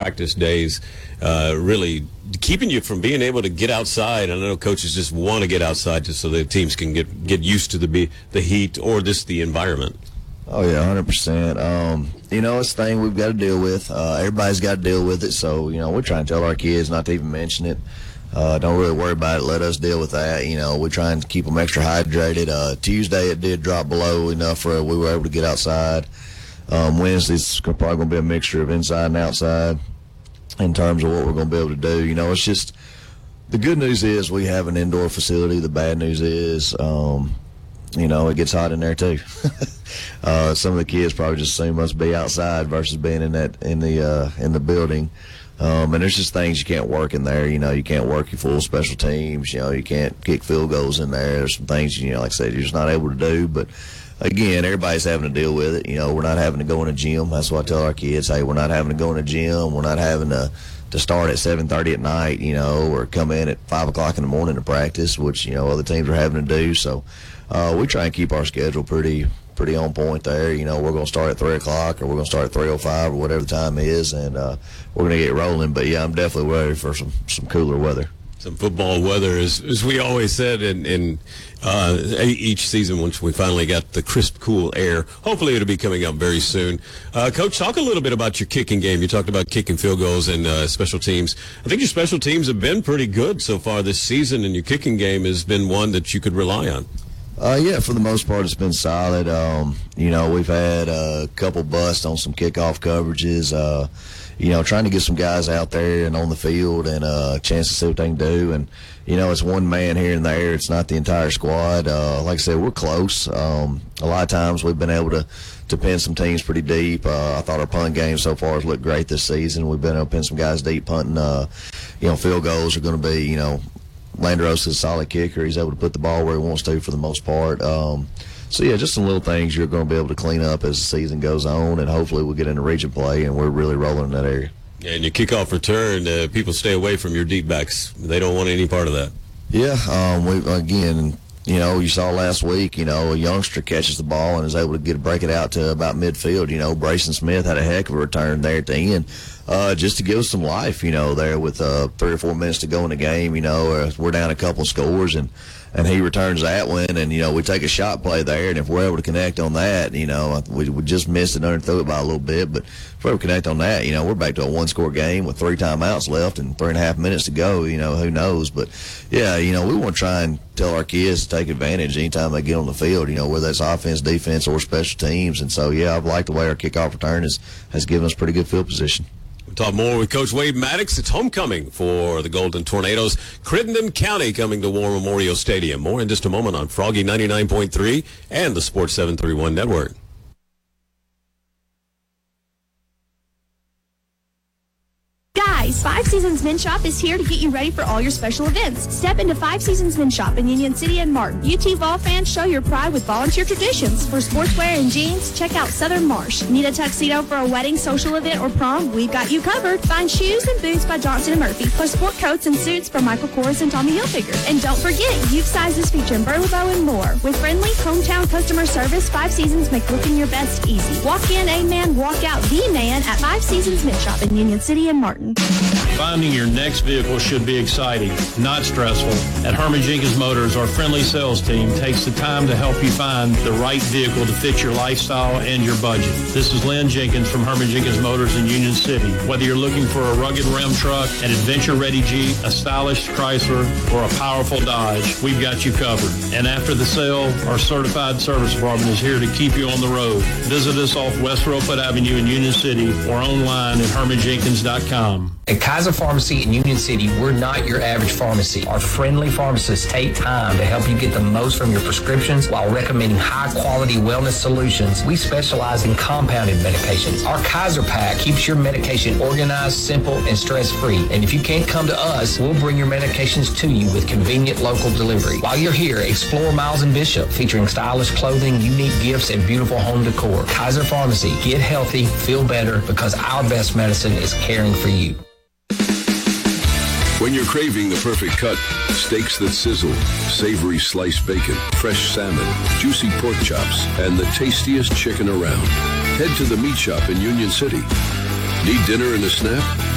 practice days, really keeping you from being able to get outside. I know coaches just want to get outside just so the teams can get used to the heat or just the environment. Oh, yeah, 100%. It's a thing we've got to deal with. Everybody's got to deal with it. So, we're trying to tell our kids not to even mention it. Don't really worry about it. Let us deal with that. We're trying to keep them extra hydrated. Tuesday it did drop below enough for we were able to get outside. Wednesday's probably going to be a mixture of inside and outside in terms of what we're going to be able to do. It's just the good news is we have an indoor facility. The bad news is it gets hot in there too. Some of the kids probably just assume us be outside versus being in the building. And there's just things you can't work in there. You can't work your full special teams. You can't kick field goals in there. There's some things, like I said, you're just not able to do. But again, everybody's having to deal with it. We're not having to go in a gym. That's what I tell our kids. Hey, we're not having to go in a gym. We're not having to start at 7:30 at night, or come in at 5 o'clock in the morning to practice, which, other teams are having to do. So we try and keep our schedule pretty on point there. We're going to start at 3 o'clock or we're going to start at 3:05 or whatever the time is, and we're going to get rolling. But, yeah, I'm definitely ready for some cooler weather. Some football weather, as we always said in each season once we finally got the crisp, cool air. Hopefully it'll be coming up very soon. Coach, talk a little bit about your kicking game. You talked about kicking field goals and special teams. I think your special teams have been pretty good so far this season, and your kicking game has been one that you could rely on. Yeah, for the most part, it's been solid. We've had a couple busts on some kickoff coverages. Trying to get some guys out there and on the field and a chance to see what they can do. And, it's one man here and there. It's not the entire squad. Like I said, we're close. A lot of times we've been able to pin some teams pretty deep. I thought our punt game so far has looked great this season. We've been able to pin some guys deep punting. Field goals are going to be, Landeros is a solid kicker. He's able to put the ball where he wants to for the most part. So, yeah, just some little things you're going to be able to clean up as the season goes on, and hopefully we'll get into region play, and we're really rolling in that area. Yeah, and your kickoff return, people stay away from your deep backs. They don't want any part of that. Yeah, you saw last week, a youngster catches the ball and is able to break it out to about midfield. Brayson Smith had a heck of a return there at the end. Just to give us some life, there with 3 or 4 minutes to go in the game, we're down a couple scores and he returns that one, and, we take a shot play there, and if we're able to connect on that, we just missed it, underthrew it by a little bit, but if we're able to connect on that, we're back to a 1-score game with 3 timeouts left and 3.5 minutes to go, who knows, but yeah, we want to try and tell our kids to take advantage anytime they get on the field, whether that's offense, defense, or special teams, and so, yeah, I've liked the way our kickoff return has given us pretty good field position. We'll talk more with Coach Wade Maddox. It's homecoming for the Golden Tornadoes. Crittenden County coming to War Memorial Stadium. More in just a moment on Froggy 99.3 and the Sports 731 Network. Guys, 5 Seasons Men's Shop is here to get you ready for all your special events. Step into 5 Seasons Men's Shop in Union City and Martin. UT Vol fans, show your pride with volunteer traditions. For sportswear and jeans, check out Southern Marsh. Need a tuxedo for a wedding, social event, or prom? We've got you covered. Find shoes and boots by Johnson & Murphy, plus sport coats and suits from Michael Kors and Tommy Hilfiger. And don't forget, youth sizes featuring Burlebo and more. With friendly, hometown customer service, 5 Seasons make looking your best easy. Walk in a man, walk out the man at 5 Seasons Men's Shop in Union City and Martin. Finding your next vehicle should be exciting, not stressful. At Herman Jenkins Motors, our friendly sales team takes the time to help you find the right vehicle to fit your lifestyle and your budget. This is Lynn Jenkins from Herman Jenkins Motors in Union City. Whether you're looking for a rugged Ram truck, an adventure-ready Jeep, a stylish Chrysler, or a powerful Dodge, we've got you covered. And after the sale, our certified service department is here to keep you on the road. Visit us off West Rosewood Avenue in Union City or online at hermanjenkins.com. At Kaiser Pharmacy in Union City, we're not your average pharmacy. Our friendly pharmacists take time to help you get the most from your prescriptions while recommending high-quality wellness solutions. We specialize in compounded medications. Our Kaiser Pack keeps your medication organized, simple, and stress-free. And if you can't come to us, we'll bring your medications to you with convenient local delivery. While you're here, explore Miles & Bishop, featuring stylish clothing, unique gifts, and beautiful home decor. Kaiser Pharmacy. Get healthy, feel better, because our best medicine is caring for you. When you're craving the perfect cut, steaks that sizzle, savory sliced bacon, fresh salmon, juicy pork chops, and the tastiest chicken around, head to the Meat Shop in Union City. Need dinner and a snack?